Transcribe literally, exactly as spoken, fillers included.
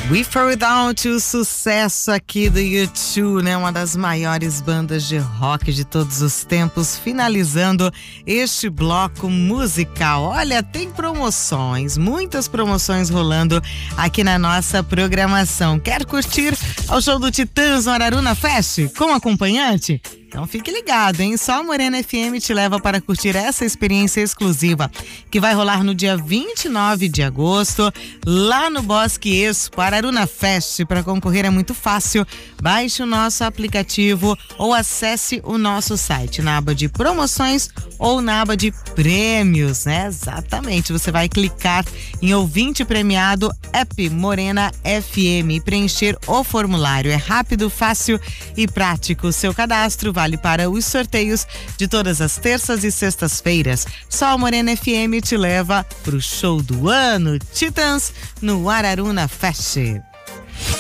With or Without, o sucesso aqui do U dois, né? Uma das maiores bandas de rock de todos os tempos, finalizando este bloco musical. Olha, tem promoções, muitas promoções rolando aqui na nossa programação. Quer curtir ao show do Titãs no Araruna Fest com acompanhante? Então fique ligado, hein? Só a Morena F M te leva para curtir essa experiência exclusiva que vai rolar no dia vinte e nove de agosto, lá no Bosque Expo Araruna Fest. Para concorrer é muito fácil. Baixe o nosso aplicativo ou acesse o nosso site na aba de promoções ou na aba de prêmios, né? Exatamente. Você vai clicar em ouvinte premiado App Morena F M e preencher o formulário. É rápido, fácil e prático. O seu cadastro vale para os sorteios de todas as terças e sextas-feiras. Só a Morena F M te leva pro show do ano, Titãs, no Araruna Fest.